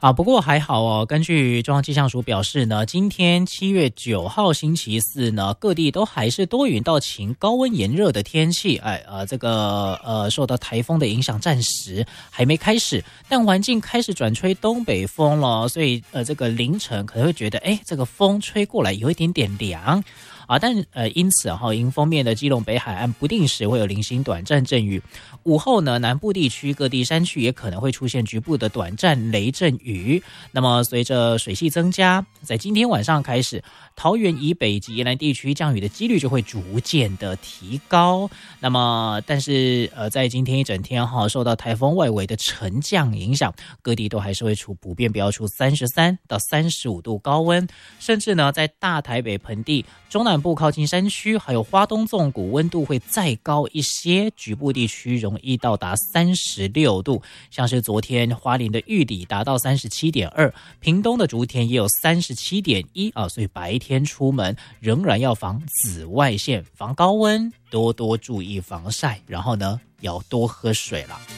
不过还好哦，根据中央气象署表示呢，今天7月9号星期四呢，各地都还是多云到晴、高温炎热的天气。受到台风的影响，暂时还没开始，但环境开始转吹东北风了，所以这个凌晨可能会觉得，这个风吹过来有一点点凉。因此迎风面的基隆北海岸不定时会有零星短暂阵雨，午后呢，南部地区各地山区也可能会出现局部的短暂雷阵雨。那么随着水汽增加，在今天晚上开始，桃园以北及宜兰地区降雨的几率就会逐渐的提高。那么但是在今天一整天受到台风外围的沉降影响，各地都还是会普遍标出33到35度高温，甚至呢在大台北盆地、中南部靠近山区还有花东纵谷温度会再高一些，局部地区容易到达36度，像是昨天花莲的玉里达到37.2，屏东的竹田也有37.1所以白天出门仍然要防紫外线、防高温，多多注意防晒，然后呢要多喝水了。